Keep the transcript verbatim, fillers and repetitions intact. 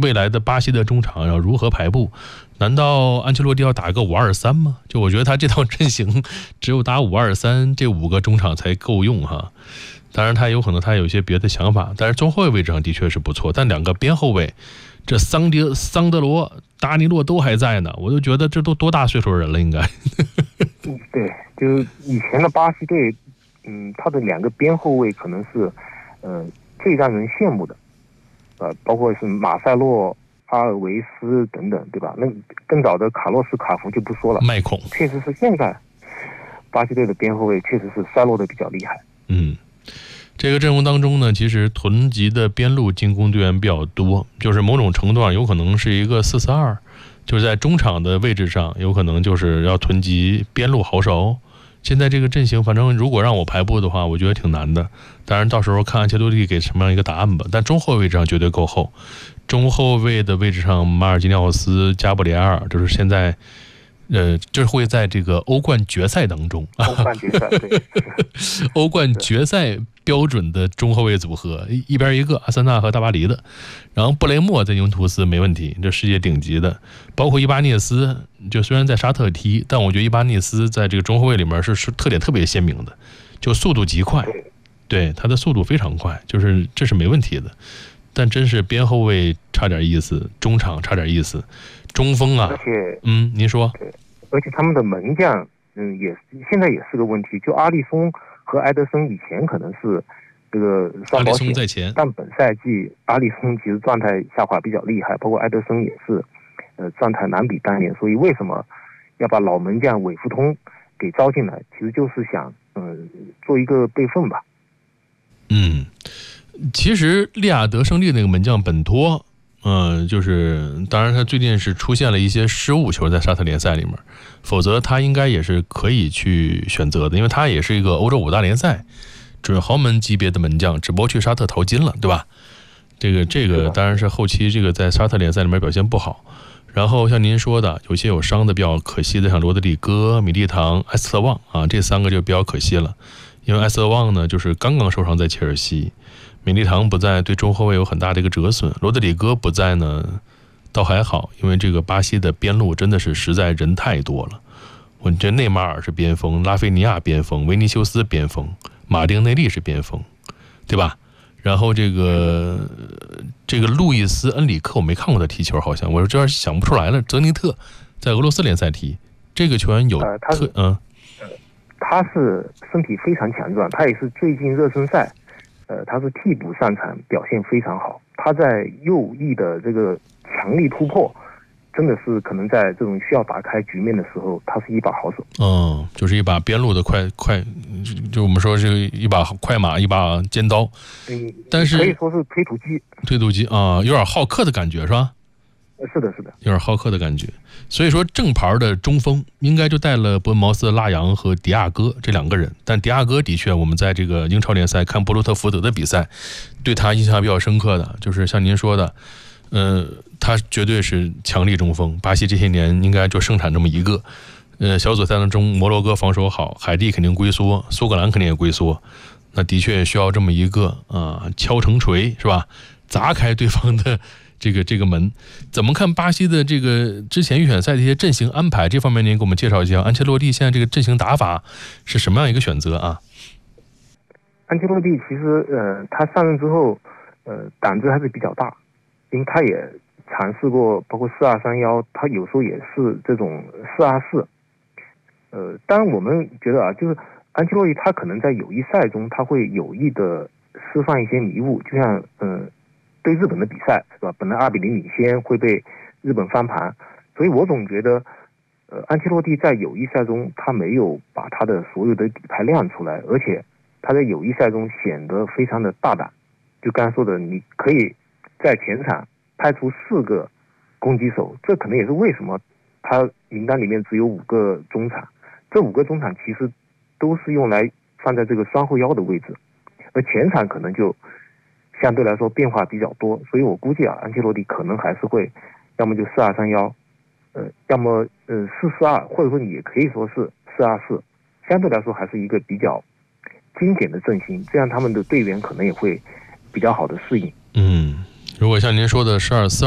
未来的巴西的中场要如何排布？难道安切洛蒂要打个五二三吗？就我觉得他这套阵型只有打五二三，这五个中场才够用哈。当然他有可能他有一些别的想法，但是中后卫位置上的确是不错。但两个边后卫，这桑迪桑德罗、达尼洛都还在呢，我就觉得这都多大岁数人了应该。 对，就以前的巴西队，嗯，他的两个边后卫可能是，呃，最让人羡慕的，呃，包括是马塞洛、阿尔维斯等等，对吧？那更早的卡洛斯、卡福就不说了， 麦孔确实是现在巴西队的边后卫确实是衰落的比较厉害。 嗯，这个阵容当中呢，其实囤积的边路进攻队员比较多，就是某种程度上有可能是一个四四二，就是在中场的位置上有可能就是要囤积边路好手。现在这个阵型，反正如果让我排布的话，我觉得挺难的。当然到时候看安切洛蒂给什么样一个答案吧。但中后卫位置上绝对够厚，中后卫的位置上马尔基尼奥斯、加布里埃尔，就是现在。呃，这会在这个欧冠决赛当中， 欧冠决赛，对， 欧冠决赛标准的中后卫组合，一一边一个阿森纳和大巴黎的，然后布雷默在尤文图斯没问题，这世界顶级的，包括伊巴涅斯，就虽然在沙特踢，但我觉得伊巴涅斯在这个中后卫里面是是特点特别鲜明的，就速度极快，对他的速度非常快，就是这是没问题的。但真是边后卫差点意思，中场差点意思，中锋啊， 而且， 嗯，您说， 对，而且他们的门将，嗯，也现在也是个问题。就阿利松和埃德森以前可能是这个双保险， 在前， 但本赛季阿利松其实状态下滑比较厉害，包括埃德森也是，呃，状态难比当年。所以为什么要把老门将韦弗通给招进来？其实就是想，嗯、呃，做一个备份吧。 嗯。其实利雅得胜利那个门将本托，嗯、呃，就是当然他最近是出现了一些失误球在沙特联赛里面，否则他应该也是可以去选择的，因为他也是一个欧洲五大联赛准豪门级别的门将，只不过去沙特淘金了，对吧？这个这个当然是后期这个在沙特联赛里面表现不好。然后像您说的，有些有伤的比较可惜的，像罗德里戈、米利唐、埃斯特旺啊，这三个就比较可惜了，因为埃斯特旺呢就是刚刚受伤在切尔西。米利唐不在，对中后卫有很大的一个折损。罗德里戈不在呢，倒还好，因为这个巴西的边路真的是实在人太多了。我这内马尔是边锋，拉菲尼亚边锋，维尼修斯边锋，马丁内利是边锋，对吧？然后这个这个路易斯恩里克我没看过他踢球，好像我这边想不出来了。泽尼特在俄罗斯联赛踢，这个球员有呃，他是嗯、 呃，他是身体非常强壮，他也是最近热身赛。呃，他是替补上场，表现非常好。他在右翼的这个强力突破，真的是可能在这种需要打开局面的时候，他是一把好手。 嗯，就是一把边路的快快，就我们说是一把快马，一把尖刀。 嗯， 但是可以说是推土机。 推土机啊，有点浩克的感觉是吧？ 是的，是的， 有点浩克的感觉。所以说正牌的中锋应该就带了伯恩茅斯、拉扬和迪亚哥这两个人，但迪亚哥的确我们在这个英超联赛看布鲁特福德的比赛，对他印象比较深刻的就是像您说的，呃，他绝对是强力中锋。巴西这些年应该就生产这么一个。呃，小组赛当中摩洛哥防守好，海地肯定龟缩，苏格兰肯定也龟缩，那的确需要这么一个啊、呃，敲成锤是吧？砸开对方的。这个这个门怎么看？巴西的这个之前预选赛的一些阵型安排，这方面您给我们介绍一下。安切洛蒂现在这个阵型打法是什么样一个选择啊？ 安切洛蒂其实呃，他上任之后，呃，胆子还是比较大，因为他也尝试过，包括四二三幺，他有时候也是这种四二四。呃，当然我们觉得啊，就是安切洛蒂他可能在友谊赛中，他会有意的释放一些迷雾，就像嗯。呃对日本的比赛是吧？本来二比零领先会被日本翻盘，所以我总觉得，呃，安切洛蒂在友谊赛中他没有把他的所有的底牌亮出来，而且他在友谊赛中显得非常的大胆。就刚才说的，你可以在前场派出四个攻击手，这可能也是为什么他名单里面只有五个中场。这五个中场其实都是用来放在这个双后腰的位置，而前场可能就。相对来说变化比较多，所以我估计啊，安切洛蒂可能还是会，要么就四二三幺，呃，要么呃四四二，或者说你也可以说是四二四，相对来说还是一个比较精简的阵型，这样他们的队员可能也会比较好的适应。 嗯，如果像您说的是二四